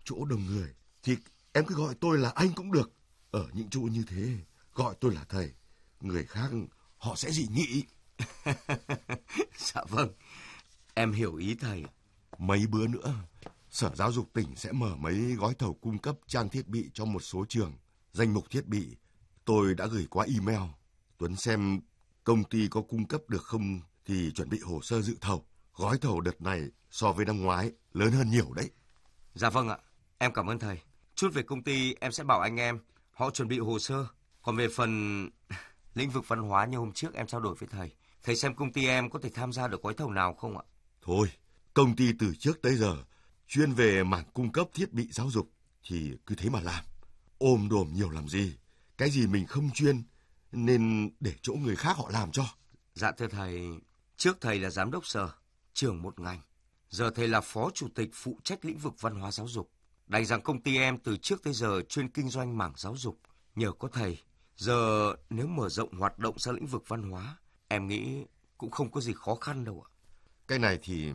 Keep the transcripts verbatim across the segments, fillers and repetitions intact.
chỗ đông người thì em cứ gọi tôi là anh cũng được. Ở những chỗ như thế gọi tôi là thầy, người khác họ sẽ dị nghị. Dạ vâng, em hiểu ý thầy. Mấy bữa nữa Sở Giáo dục tỉnh sẽ mở mấy gói thầu cung cấp trang thiết bị cho một số trường. Danh mục thiết bị tôi đã gửi qua email. Tuấn xem công ty có cung cấp được không thì chuẩn bị hồ sơ dự thầu. Gói thầu đợt này so với năm ngoái lớn hơn nhiều đấy. Dạ vâng ạ, em cảm ơn thầy. Chút về công ty em sẽ bảo anh em họ chuẩn bị hồ sơ. Còn về phần lĩnh vực văn hóa như hôm trước em trao đổi với thầy, thầy xem công ty em có thể tham gia được gói thầu nào không ạ? Thôi, công ty từ trước tới giờ chuyên về mảng cung cấp thiết bị giáo dục thì cứ thế mà làm. Ôm đồm nhiều làm gì, cái gì mình không chuyên nên để chỗ người khác họ làm cho. Dạ thưa thầy, trước thầy là giám đốc sở, trưởng một ngành. Giờ thầy là phó chủ tịch phụ trách lĩnh vực văn hóa giáo dục. Đành rằng công ty em từ trước tới giờ chuyên kinh doanh mảng giáo dục. Nhờ có thầy, giờ nếu mở rộng hoạt động sang lĩnh vực văn hóa, em nghĩ cũng không có gì khó khăn đâu ạ. Cái này thì...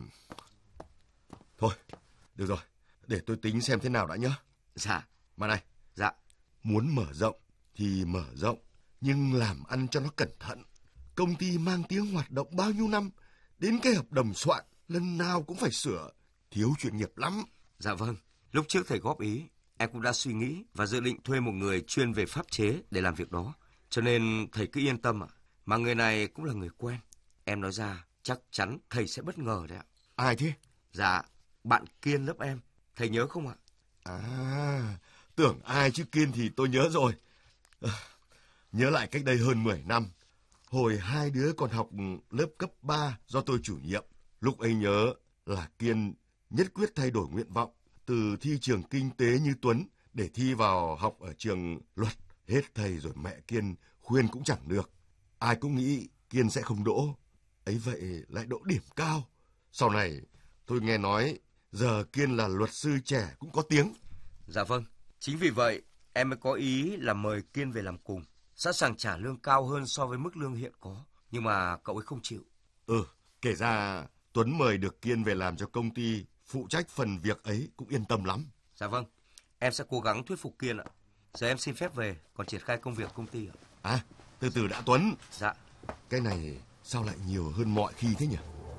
Thôi, được rồi, để tôi tính xem thế nào đã nhá. Dạ. Mà này, dạ, muốn mở rộng thì mở rộng, nhưng làm ăn cho nó cẩn thận. Công ty mang tiếng hoạt động bao nhiêu năm, đến cái hợp đồng soạn lần nào cũng phải sửa, thiếu chuyên nghiệp lắm. Dạ vâng, lúc trước thầy góp ý, em cũng đã suy nghĩ và dự định thuê một người chuyên về pháp chế để làm việc đó. Cho nên thầy cứ yên tâm ạ, mà người này cũng là người quen. Em nói ra chắc chắn thầy sẽ bất ngờ đấy ạ. Ai thế? Dạ, bạn Kiên lớp em, thầy nhớ không ạ? À, tưởng ai chứ Kiên thì tôi nhớ rồi. À, nhớ lại cách đây hơn mười năm, hồi hai đứa còn học lớp cấp ba do tôi chủ nhiệm. Lúc ấy nhớ là Kiên nhất quyết thay đổi nguyện vọng từ thi trường kinh tế như Tuấn để thi vào học ở trường luật. Hết thầy rồi mẹ Kiên khuyên cũng chẳng được. Ai cũng nghĩ Kiên sẽ không đỗ, ấy vậy lại đỗ điểm cao. Sau này tôi nghe nói giờ Kiên là luật sư trẻ cũng có tiếng. Dạ vâng, chính vì vậy em mới có ý là mời Kiên về làm cùng, sẵn sàng trả lương cao hơn so với mức lương hiện có. Nhưng mà cậu ấy không chịu. Ừ, kể ra Tuấn mời được Kiên về làm cho công ty phụ trách phần việc ấy cũng yên tâm lắm. Dạ vâng, em sẽ cố gắng thuyết phục Kiên ạ. Giờ em xin phép về, còn triển khai công việc công ty ạ. À, từ từ đã Tuấn. Dạ. Cái này sao lại nhiều hơn mọi khi thế nhỉ?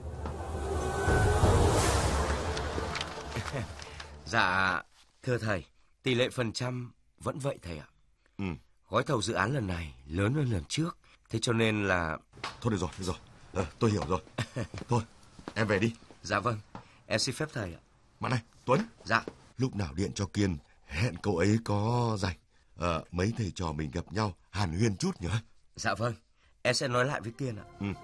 Dạ, thưa thầy, tỷ lệ phần trăm vẫn vậy thầy ạ. Ừ. Gói thầu dự án lần này lớn hơn lần trước, thế cho nên là... Thôi được rồi, được rồi. Ờ, tôi hiểu rồi. Thôi, em về đi. Dạ vâng, em xin phép thầy ạ. Mà này, Tuấn. Dạ. Lúc nào điện cho Kiên, hẹn cậu ấy có rảnh. Ờ, mấy thầy trò mình gặp nhau, hàn huyên chút nhỉ? Dạ vâng, em sẽ nói lại với Kiên ạ. Ừ.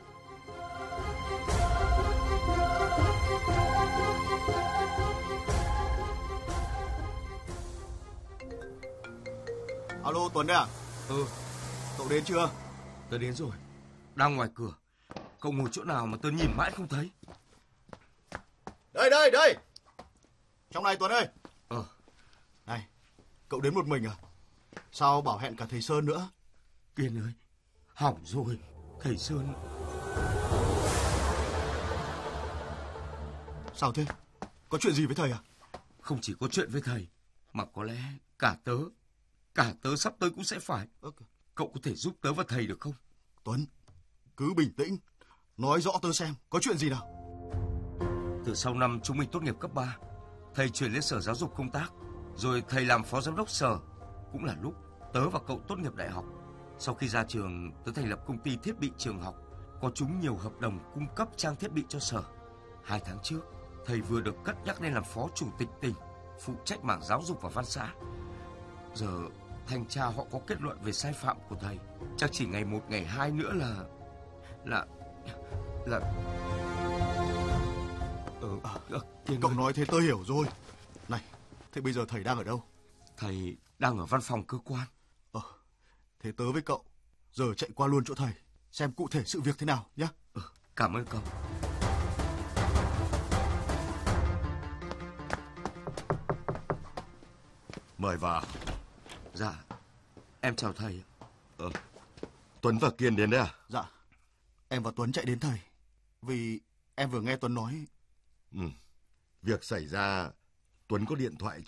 Alo, Tuấn đấy à? Ừ. Cậu đến chưa? Tớ đến rồi, đang ngoài cửa. Cậu ngồi chỗ nào mà tớ nhìn mãi không thấy? Đây, đây, đây! Trong này Tuấn ơi! Ờ. Này, cậu đến một mình à? Sao bảo hẹn cả thầy Sơn nữa? Kiên ơi, hỏng rồi, thầy Sơn... Sao thế? Có chuyện gì với thầy à? Không chỉ có chuyện với thầy, mà có lẽ cả tớ, cả tớ sắp tới cũng sẽ phải. Cậu có thể giúp tớ và thầy được không? Tuấn, cứ bình tĩnh, nói rõ tớ xem, có chuyện gì nào? Từ sau năm chúng mình tốt nghiệp cấp ba, thầy chuyển lên sở giáo dục công tác, rồi thầy làm phó giám đốc sở. Cũng là lúc tớ và cậu tốt nghiệp đại học. Sau khi ra trường, tớ thành lập công ty thiết bị trường học, có trúng nhiều hợp đồng cung cấp trang thiết bị cho sở. Hai tháng trước, thầy vừa được cất nhắc lên làm phó chủ tịch tỉnh, phụ trách mảng giáo dục và văn xã. Giờ thanh tra họ có kết luận về sai phạm của thầy. Chắc chỉ ngày một ngày hai nữa là... Là... Là... Ừ, à, à, cậu nói thế tớ hiểu rồi. Này, thế bây giờ thầy đang ở đâu? Thầy đang ở văn phòng cơ quan. Ờ, thế tớ với cậu giờ chạy qua luôn chỗ thầy, xem cụ thể sự việc thế nào nhé. Ừ, cảm ơn cậu. Mời vào. Dạ, em chào thầy. Ờ, Tuấn và Kiên đến đấy à? Dạ, em và Tuấn chạy đến thầy vì em vừa nghe Tuấn nói. Ừ, việc xảy ra Tuấn có điện thoại